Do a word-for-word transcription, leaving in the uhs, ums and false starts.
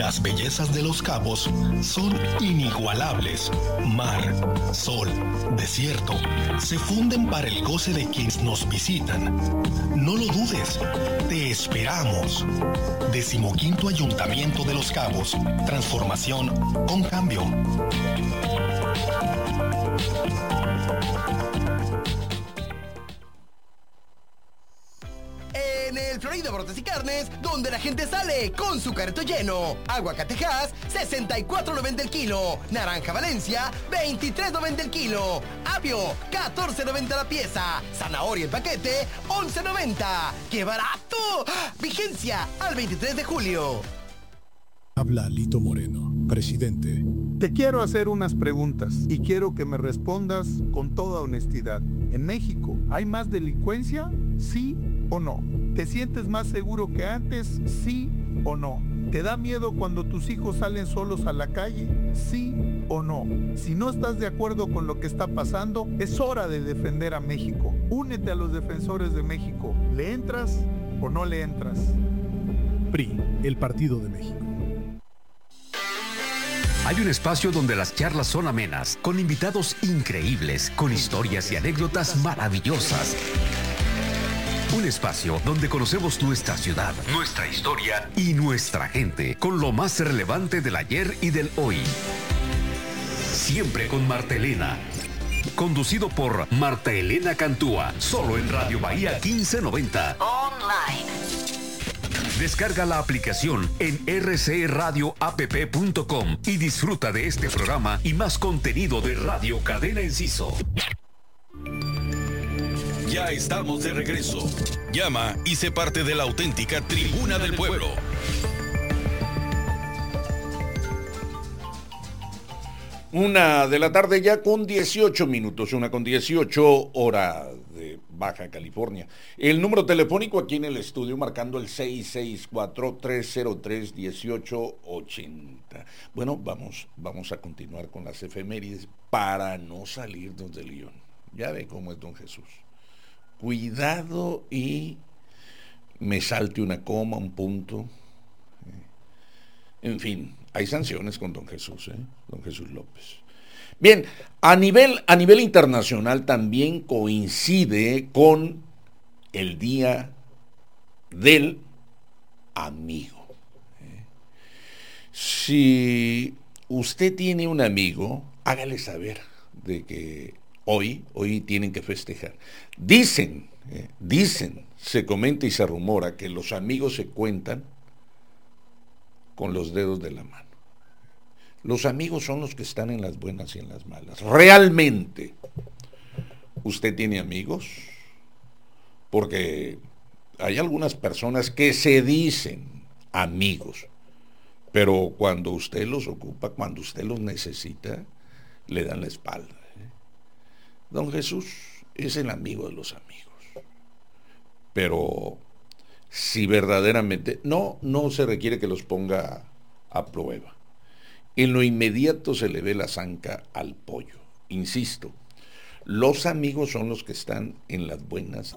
Las bellezas de Los Cabos son inigualables. Mar, sol, desierto, se funden para el goce de quienes nos visitan. No lo dudes, te esperamos. Decimoquinto Ayuntamiento de Los Cabos. Transformación con cambio. En el Florida Brotes y Carnes, donde la gente sale con su carrito lleno. Aguacatejas, sesenta y cuatro noventa el kilo. Naranja Valencia, veintitrés noventa el kilo. Apio, catorce noventa la pieza. Zanahoria el paquete, once noventa. ¡Qué barato! Vigencia al veintitrés de julio. Habla Lito Moreno, presidente. Te quiero hacer unas preguntas y quiero que me respondas con toda honestidad. ¿En México hay más delincuencia? ¿Sí o no? ¿Te sientes más seguro que antes? ¿Sí o no? ¿Te da miedo cuando tus hijos salen solos a la calle? ¿Sí o no? Si no estás de acuerdo con lo que está pasando, es hora de defender a México. Únete a los defensores de México. ¿Le entras o no le entras? P R I, el Partido de México. Hay un espacio donde las charlas son amenas, con invitados increíbles, con historias y anécdotas maravillosas. Un espacio donde conocemos nuestra ciudad, nuestra historia y nuestra gente, con lo más relevante del ayer y del hoy. Siempre con Marta Elena. Conducido por Marta Elena Cantúa, solo en Radio Bahía quince noventa. Online. Descarga la aplicación en r c radio app punto com y disfruta de este programa y más contenido de Radio Cadena Enciso. Ya estamos de regreso. Llama y sé parte de la auténtica Tribuna del Pueblo. Una de la tarde ya con dieciocho minutos, una con dieciocho, hora de Baja California. El número telefónico aquí en el estudio marcando el seis seis cuatro, tres cero tres, uno ocho ocho cero. Bueno, vamos, vamos a continuar con las efemérides para no salirnos del guión. Ya ve cómo es don Jesús. Cuidado y me salte una coma, un punto. En fin, hay sanciones con don Jesús, ¿eh? Don Jesús López. Bien, a nivel, a nivel internacional también coincide con el Día del Amigo. ¿eh? Si usted tiene un amigo, hágale saber de que hoy, hoy tienen que festejar. Dicen, eh, dicen, se comenta y se rumora que los amigos se cuentan con los dedos de la mano. Los amigos son los que están en las buenas y en las malas. Realmente, ¿usted tiene amigos? Porque hay algunas personas que se dicen amigos, pero cuando usted los ocupa, cuando usted los necesita, le dan la espalda. ¿eh? Don Jesús es el amigo de los amigos. Pero si verdaderamente, no, no se requiere que los ponga a prueba. En lo inmediato se le ve la zanca al pollo. Insisto, los amigos son los que están en las buenas